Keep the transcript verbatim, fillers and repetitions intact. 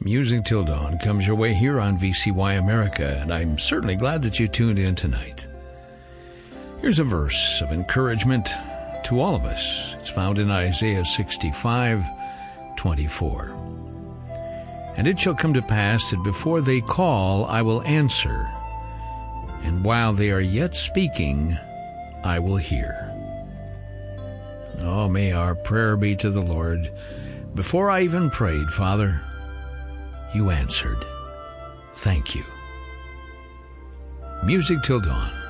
Music Till Dawn comes your way here on V C Y America, and I'm certainly glad that you tuned in tonight. Here's a verse of encouragement to all of us. It's found in Isaiah sixty-five twenty-four. And it shall come to pass that before they call, I will answer, and while they are yet speaking, I will hear. Oh, may our prayer be to the Lord. Before I even prayed, Father, you answered. Thank you. Music Till Dawn.